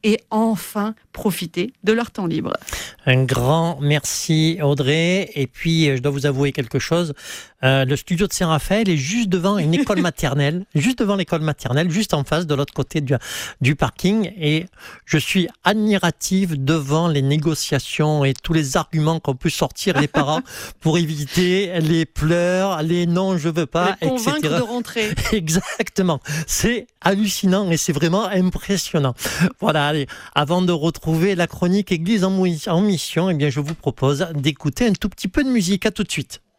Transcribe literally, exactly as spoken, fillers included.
et enfin profiter de leur temps libre. Un grand merci Audrey. Et puis je dois vous avouer quelque chose, euh, le studio de Saint-Raphaël est juste devant une école maternelle, juste devant l'école maternelle, juste en face de l'autre côté du, du parking, et je suis admirative devant les négociations et tous les arguments qu'ont pu sortir les parents pour éviter les pleurs, les non je veux pas, les convaincre et cetera de rentrer. Exactement, c'est hallucinant et c'est vraiment impressionnant. Voilà, allez, avant de retrouver la chronique Église en mission, eh bien je vous propose d'écouter un tout petit peu de musique. À tout de suite.